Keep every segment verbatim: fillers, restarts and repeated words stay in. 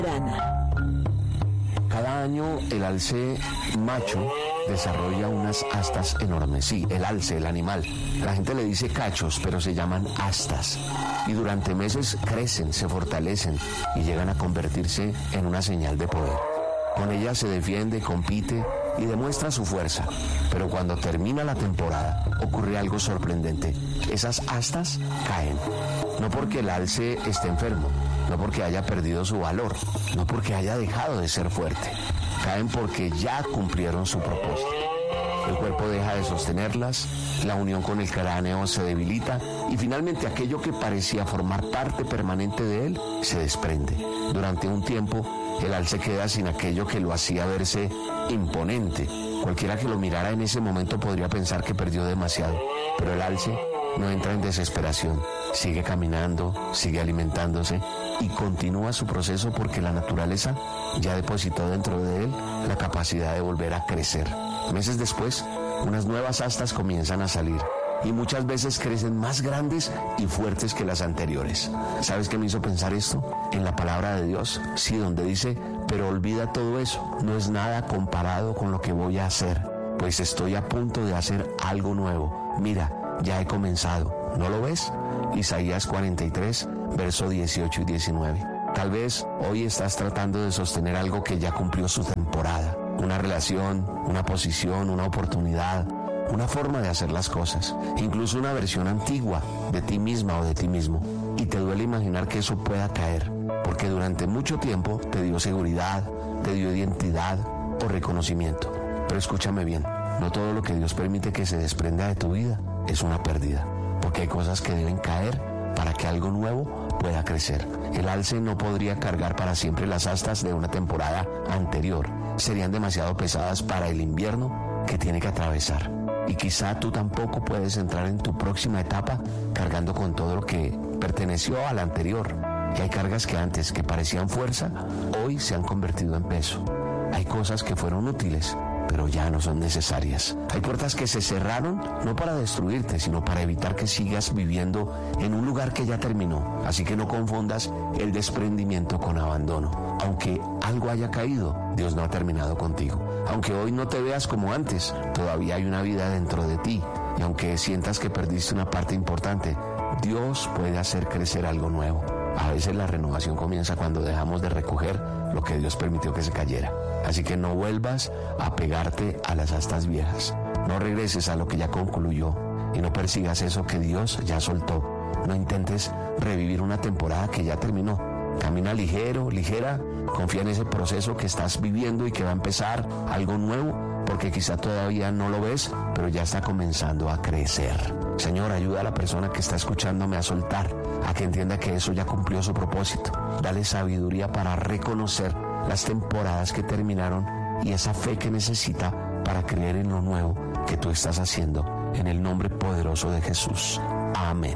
Cada año el alce macho desarrolla unas astas enormes. Sí, el alce, el animal. La gente le dice cachos, pero se llaman astas. Y durante meses crecen, se fortalecen y llegan a convertirse en una señal de poder. Con ella se defiende, compite y demuestra su fuerza. Pero cuando termina la temporada, ocurre algo sorprendente. Esas astas caen. No porque el alce esté enfermo, no porque haya perdido su valor, no porque haya dejado de ser fuerte. Caen porque ya cumplieron su propósito. El cuerpo deja de sostenerlas, la unión con el cráneo se debilita y finalmente aquello que parecía formar parte permanente de él se desprende. Durante un tiempo, el alce queda sin aquello que lo hacía verse imponente. Cualquiera que lo mirara en ese momento podría pensar que perdió demasiado, pero el alce no entra en desesperación. Sigue caminando, sigue alimentándose y continúa su proceso porque la naturaleza ya depositó dentro de él la capacidad de volver a crecer. Meses después, unas nuevas astas comienzan a salir y muchas veces crecen más grandes y fuertes que las anteriores. ¿Sabes qué me hizo pensar esto? En la palabra de Dios, sí, donde dice, pero olvida todo eso, no es nada comparado con lo que voy a hacer, pues estoy a punto de hacer algo nuevo. Mira, ya he comenzado, ¿no lo ves? Isaías cuarenta y tres, verso dieciocho y diecinueve. Tal vez hoy estás tratando de sostener algo que ya cumplió su temporada. Una relación, una posición, una oportunidad, una forma de hacer las cosas, incluso una versión antigua de ti misma o de ti mismo. Y te duele imaginar que eso pueda caer, porque durante mucho tiempo te dio seguridad, te dio identidad o reconocimiento. Pero escúchame bien, no todo lo que Dios permite que se desprenda de tu vida es una pérdida, porque hay cosas que deben caer para que algo nuevo pueda crecer. El alce no podría cargar para siempre las astas de una temporada anterior. Serían demasiado pesadas para el invierno que tiene que atravesar. Y quizá tú tampoco puedes entrar en tu próxima etapa cargando con todo lo que perteneció a la anterior. Y hay cargas que antes que parecían fuerza, hoy se han convertido en peso. Hay cosas que fueron útiles, pero ya no son necesarias. Hay puertas que se cerraron no para destruirte, sino para evitar que sigas viviendo en un lugar que ya terminó. Así que no confundas el desprendimiento con abandono. Aunque algo haya caído, Dios no ha terminado contigo. Aunque hoy no te veas como antes, todavía hay una vida dentro de ti. Y aunque sientas que perdiste una parte importante, Dios puede hacer crecer algo nuevo. A veces la renovación comienza cuando dejamos de recoger lo que Dios permitió que se cayera. Así que no vuelvas a pegarte a las astas viejas. No regreses a lo que ya concluyó y no persigas eso que Dios ya soltó. No intentes revivir una temporada que ya terminó. Camina ligero, ligera, confía en ese proceso que estás viviendo y que va a empezar algo nuevo, porque quizá todavía no lo ves, pero ya está comenzando a crecer. Señor, ayuda a la persona que está escuchándome a soltar, a que entienda que eso ya cumplió su propósito. Dale sabiduría para reconocer las temporadas que terminaron y esa fe que necesita para creer en lo nuevo que tú estás haciendo. En el nombre poderoso de Jesús. Amén.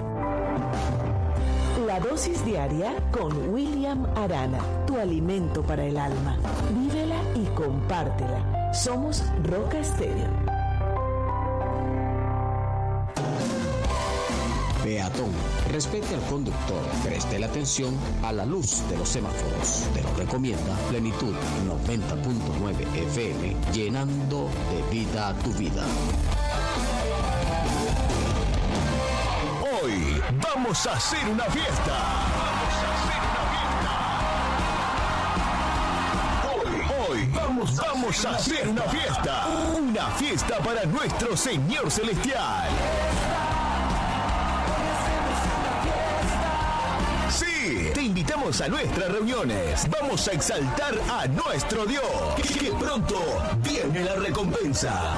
La dosis diaria con William Arana, tu alimento para el alma. Vívela y compártela. Somos Roca Estéreo. Peatón, respete al conductor, preste la atención a la luz de los semáforos. Te lo recomienda Plenitud noventa punto nueve F M, llenando de vida a tu vida. Hoy vamos a hacer una fiesta. Vamos a hacer una fiesta. Hoy, hoy vamos, vamos a hacer una fiesta. Una fiesta para nuestro Señor Celestial. Sí, te invitamos a nuestras reuniones. Vamos a exaltar a nuestro Dios. Que pronto viene la recompensa.